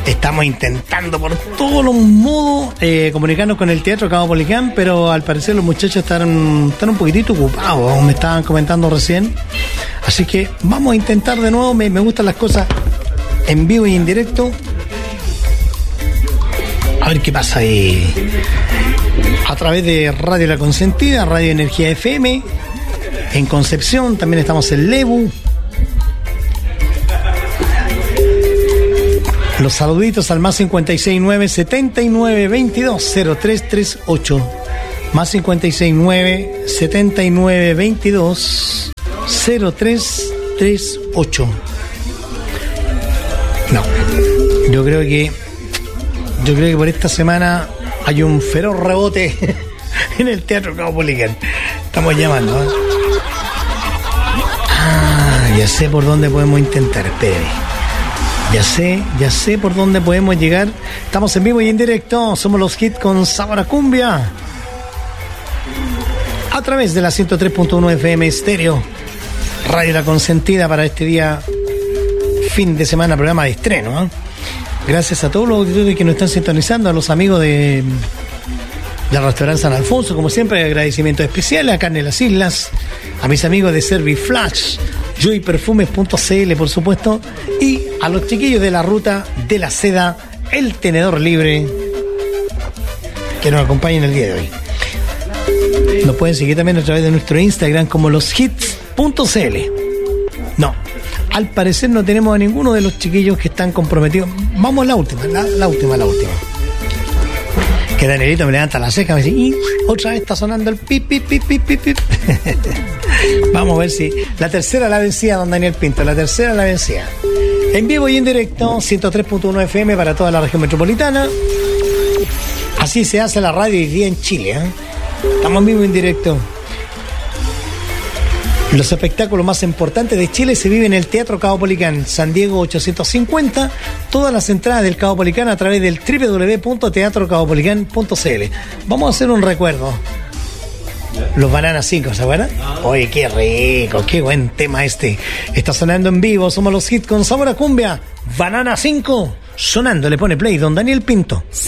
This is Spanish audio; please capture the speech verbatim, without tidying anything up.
Estamos intentando por todos los modos eh, comunicarnos con el Teatro Caupolicán, pero al parecer los muchachos están, están un poquitito ocupados, me estaban comentando recién. Así que vamos a intentar de nuevo, me, me gustan las cosas en vivo y en directo. A ver qué pasa ahí. A través de Radio La Consentida, Radio Energía F M, en Concepción, también estamos en Lebu. Los saluditos al más cincuenta y seis nueve setenta y nueve veintidós cero tres treinta y ocho. Más cincuenta y seis nueve setenta y nueve veintidós cero tres treinta y ocho. No, yo creo que yo creo que por esta semana hay un feroz rebote en el Teatro Caupolicán. Estamos llamando, ¿eh? Ah, ya sé por dónde podemos intentar, espérame. Ya sé, ya sé por dónde podemos llegar. Estamos en vivo y en directo. Somos los hits con sabor a cumbia. A través de la ciento tres punto uno F M Estéreo. Radio La Consentida para este día, fin de semana, programa de estreno, ¿eh? Gracias a todos los auditores que nos están sintonizando, a los amigos de la Restaurante San Alfonso, como siempre, agradecimientos especiales a Carne de las Islas, a mis amigos de Serviflash, joy perfumes punto c l, por supuesto, y a los chiquillos de la Ruta de la Seda, el Tenedor Libre, que nos acompañan el día de hoy. Nos pueden seguir también a través de nuestro Instagram como los hits punto c l. No, al parecer no tenemos a ninguno de los chiquillos que están comprometidos. Vamos a la última, la, la última, la última. Que Danielito me levanta la ceja y me dice, y otra vez está sonando el pip, pip, pip, pip, pip, pip. Vamos a ver si la tercera la vencía, don Daniel Pinto, la tercera la vencía. En vivo y en directo, ciento tres punto uno F M para toda la región metropolitana. Así se hace la radio hoy día en Chile, ¿eh? Estamos en vivo y en directo. Los espectáculos más importantes de Chile se viven en el Teatro Caupolicán, San Diego ochocientos cincuenta. Todas las entradas del Caupolicán a través del doble u doble u doble u punto teatro caupolicán punto c l. Vamos a hacer un recuerdo. Los Banana cinco, ¿se acuerdan? Oye, qué rico, qué buen tema este. Está sonando en vivo, somos los hits con sabor a cumbia. Banana cinco, sonando, le pone play don Daniel Pinto.